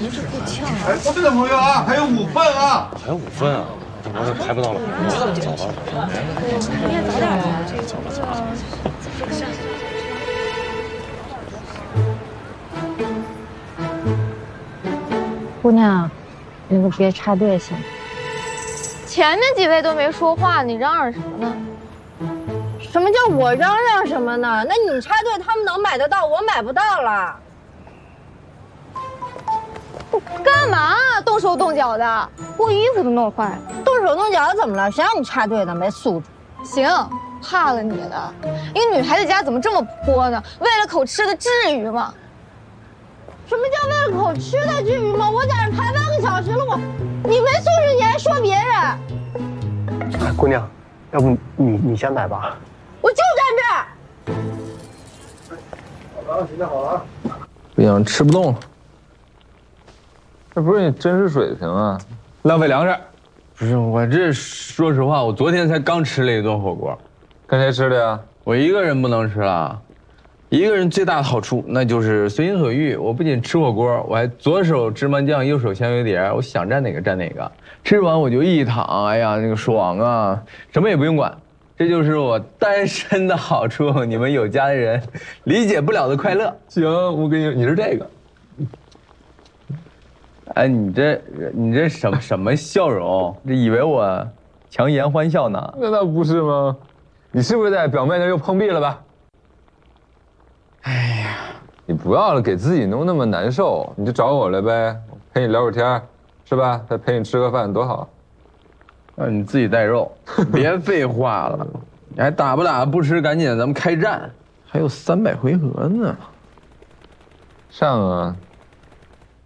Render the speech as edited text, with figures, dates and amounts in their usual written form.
一直够呛啊！ 哎，对的朋友啊，还有5份啊！ 还有5份啊？我这排不到了。走吧。 明天早点来。 姑娘，你可别插队行吗？ 前面几位都没说话，你嚷嚷什么呢？ 什么叫我嚷嚷什么呢？那你插队，他们能买得到，我买不到了。 干嘛动手动脚的？我衣服都弄坏了。 动手动脚怎么了？谁让你插队的？没素质。 行，怕了你了。一个女孩子家怎么这么泼呢？为了口吃的，至于吗？ 什么叫为了口吃的至于吗？我在这排半个小时了，你没素质，你还说别人？ 哎，姑娘，要不你先买吧。 我就站这儿。 好了，现在好了。 不行，吃不动了。这不是你真实水平啊，浪费粮食。 不是我这，说实话，我昨天才刚吃了一顿火锅， 跟谁吃的呀？ 我一个人不能吃了。一个人最大的好处，那就是随心所欲。我不仅吃火锅，我还左手芝麻酱，右手香油碟，我想蘸哪个蘸哪个。吃完我就一躺，哎呀，那个爽啊，什么也不用管。这就是我单身的好处，你们有家的人理解不了的快乐。 行，我给你是这个。 哎，你这什么笑容？这以为我强颜欢笑呢？ 那倒不是吗？你是不是在表面上又碰壁了吧？ 哎呀， 你不要给自己弄那么难受，你就找我来呗，陪你聊会儿天，是吧？再陪你吃个饭多好。 让你自己带肉，别废话了。你还打不打？不吃，赶紧咱们开战，还有300回合呢。 上啊！